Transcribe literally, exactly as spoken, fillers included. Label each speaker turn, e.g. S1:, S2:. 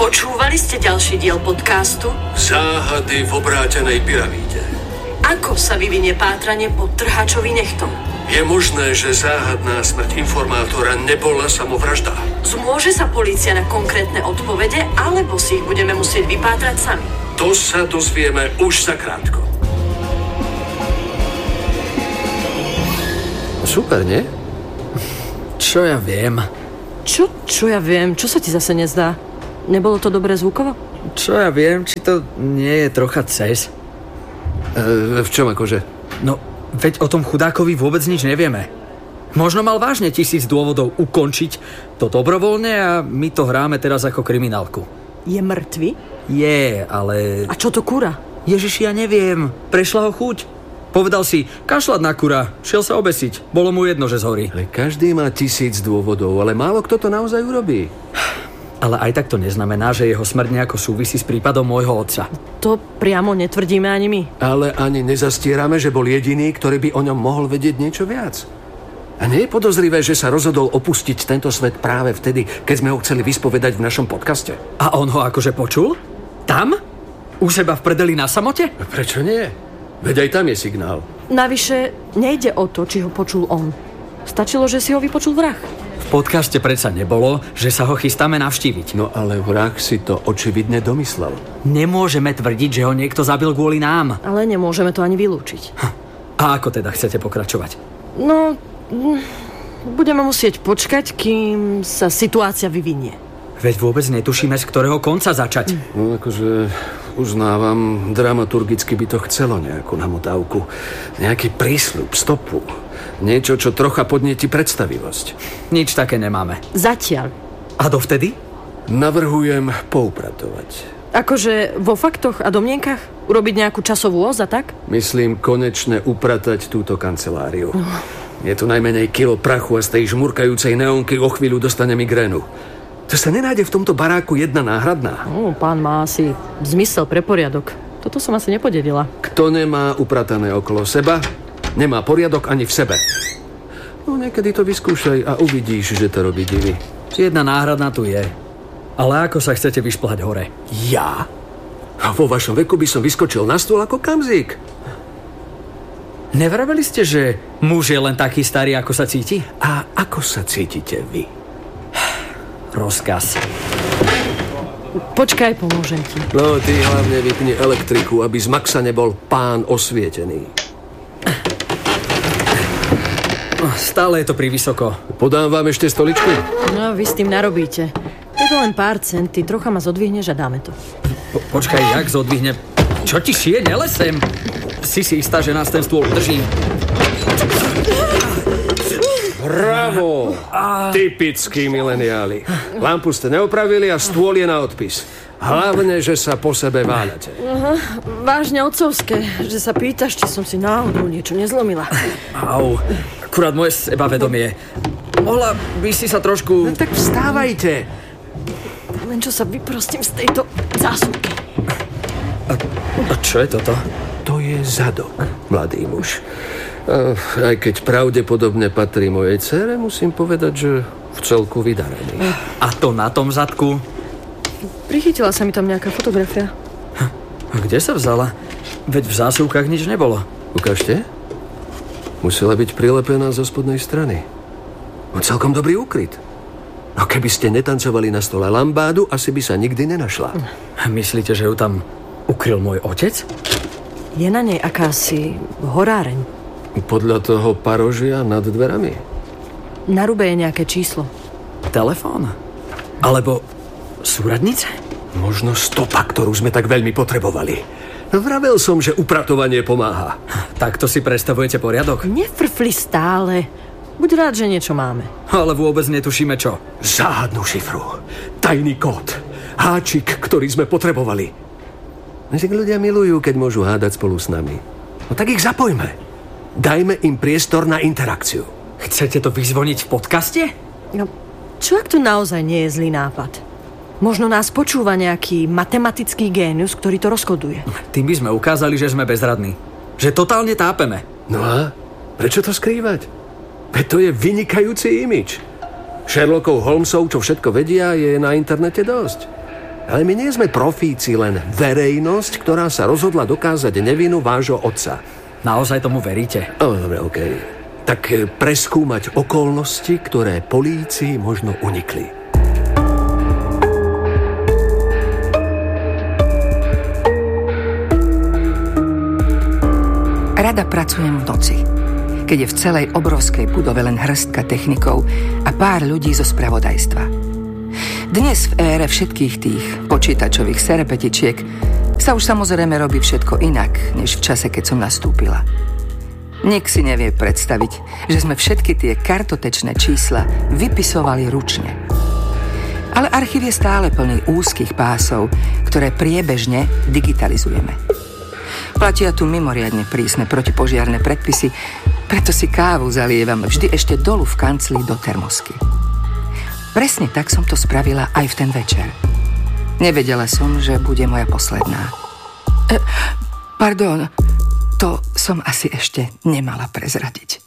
S1: Počúvali ste ďalší diel podcastu
S2: Záhady v obrátenej pyramíde.
S1: Ako sa vyvinie pátranie pod trhačový nechtom?
S2: Je možné, že záhadná smrť informátora nebola samovražda.
S1: Zmôže sa polícia na konkrétne odpovede, alebo si ich budeme musieť vypátrať sami?
S2: To sa dozvieme už zakrátko.
S3: Super, nie?
S4: Čo ja viem?
S1: Čo, čo ja viem? Čo sa ti zase nezdá? Nebolo to dobré zvukovo?
S4: Čo ja viem, či to nie je trocha cez?
S3: E, v čom akože?
S4: No, veď o tom chudákovi vôbec nič nevieme. Možno mal vážne tisíc dôvodov ukončiť to dobrovoľne a my to hráme teraz ako kriminálku.
S1: Je mŕtvy?
S4: Je, ale...
S1: A čo to kura?
S4: Ježiši, ja neviem. Prešla ho chuť. Povedal si, kašľať na kura. Šiel sa obesiť. Bolo mu jedno, že zhorí.
S3: Ale každý má tisíc dôvodov, ale málo kto to naozaj urobí.
S4: Ale aj tak to neznamená, že jeho smrť nejako súvisí s prípadom môjho otca.
S1: To priamo netvrdíme ani my.
S3: Ale ani nezastierame, že bol jediný, ktorý by o ňom mohol vedieť niečo viac. A nie je podozrivé, že sa rozhodol opustiť tento svet práve vtedy, keď sme ho chceli vyspovedať v našom podcaste?
S4: A on ho akože počul? Tam? U seba v prdeli na samote?
S3: Prečo nie? Veď aj tam je signál.
S1: Navyše, nejde o to, či ho počul on. Stačilo, že si ho vypočul vrah.
S4: V podcaste predsa nebolo, že sa ho chystáme navštíviť.
S3: No ale vrah si to očividne domyslel.
S4: Nemôžeme tvrdiť, že ho niekto zabil kvôli nám.
S1: Ale nemôžeme to ani vylúčiť.
S4: A ako teda chcete pokračovať?
S1: No, budeme musieť počkať, kým sa situácia vyvinie.
S4: Veď vôbec netušíme, z ktorého konca začať.
S3: No akože uznávam, dramaturgicky by to chcelo nejakú namotávku. Nejaký prísľub, stopu. Niečo, čo trocha podnieti predstavivosť.
S4: Nič také nemáme.
S1: Zatiaľ.
S4: A dovtedy?
S3: Navrhujem poupratovať.
S1: Akože vo faktoch a domnienkach? Urobiť nejakú časovú os a tak?
S3: Myslím konečne upratať túto kanceláriu. Oh. Je tu najmenej kilo prachu a z tej žmurkajúcej neonky o chvíľu dostane migrénu. To sa nenájde v tomto baráku jedna náhradná.
S1: Oh, pán má asi zmysel pre poriadok. Toto som asi nepodelila.
S3: Kto nemá upratané okolo seba, nemá poriadok ani v sebe. No niekedy to vyskúšaj a uvidíš, že to robí divy.
S4: Jedna náhradná tu je. Ale ako sa chcete vyšplhať hore?
S3: Ja? A vo vašom veku by som vyskočil na stôl ako kamzík.
S4: Nevraveli ste, že muž je len taký starý, ako sa cíti?
S3: A ako sa cítite vy?
S4: Rozkaz.
S1: Počkaj, pomôžem ti.
S3: No, ty hlavne vypni elektriku, aby z Maxa nebol pán osvietený.
S4: Stále je to privysoko.
S3: Podám vám ešte stoličku?
S1: No, vy s tým narobíte. Je to len pár centy, trocha ma zodvihneš a dáme to.
S4: Po, počkaj, jak zodvihne? Čo ti šije? Nelesem. Si si istá, že nás ten stôl udrží?
S3: Bravo! Typickí mileniáli. Lampu ste neopravili a stôl je na odpis. Hlavne, že sa po sebe váľate.
S1: Aha, vážne otcovské, že sa pýtaš, či som si náhodou niečo nezlomila.
S4: Au, akurát moje sebavedomie. Mohla by si sa trošku...
S3: No tak vstávajte.
S1: Len čo sa vyprostím z tejto zásuvky.
S4: A, a čo je toto?
S3: To je zadok, mladý muž. A aj keď pravdepodobne patrí mojej dcére, musím povedať, že v celku vydarený.
S4: A to na tom zadku?
S1: Prichytila sa mi tam nejaká fotografia.
S4: A kde sa vzala? Veď v zásuvkách nič nebolo.
S3: Ukážte? Musela byť prilepená zo spodnej strany. No celkom dobrý úkryt. No keby ste netancovali na stole lambádu, asi by sa nikdy nenašla.
S4: Myslíte, že ju tam ukryl môj otec?
S1: Je na nej akási horáreň.
S3: Podľa toho parožia nad dverami.
S1: Na rube je nejaké číslo.
S4: Telefón? Alebo súradnice?
S3: Možno stopa, ktorú sme tak veľmi potrebovali. Vravel som, že upratovanie pomáha.
S4: Takto si predstavujete poriadok?
S1: Nefrfli stále. Buď rád, že niečo máme.
S4: Ale vôbec netušíme čo.
S3: Záhadnú šifru. Tajný kód. Háčik, ktorý sme potrebovali. Však ľudia milujú, keď môžu hádať spolu s nami. No tak ich zapojme. Dajme im priestor na interakciu.
S4: Chcete to vyzvoniť v podcaste?
S1: No, čo ak to naozaj nie je zlý nápad? Možno nás počúva nejaký matematický génius, ktorý to rozkoduje.
S4: Tým by sme ukázali, že sme bezradní. Že totálne tápeme.
S3: No a prečo to skrývať? Veď to je vynikajúci imič. Sherlockov Holmesov, čo všetko vedia, je na internete dosť. Ale my nie sme profíci, len verejnosť, ktorá sa rozhodla dokázať nevinu vášho otca.
S4: Naozaj tomu veríte?
S3: O, dobre, okej. Okay. Tak preskúmať okolnosti, ktoré polícii možno unikli.
S5: Rada pracujem v noci, keď je v celej obrovskej budove len hrstka technikov a pár ľudí zo spravodajstva. Dnes v ére všetkých tých počítačových serepetičiek sa už samozrejme robí všetko inak, než v čase, keď som nastúpila. Nik si nevie predstaviť, že sme všetky tie kartotečné čísla vypisovali ručne. Ale archív je stále plný úzkých pásov, ktoré priebežne digitalizujeme. Platia tu mimoriadne prísne protipožiarne predpisy, preto si kávu zalievam vždy ešte dolu v kancli do termosky. Presne tak som to spravila aj v ten večer. Nevedela som, že bude moja posledná. E, pardon, to som asi ešte nemala prezradiť.